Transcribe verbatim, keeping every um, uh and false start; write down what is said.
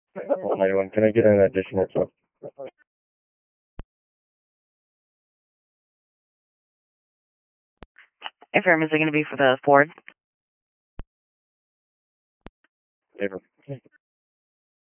ninety-one, can I get an additional truck? Affirm, is it going to be for the Ford? Favor.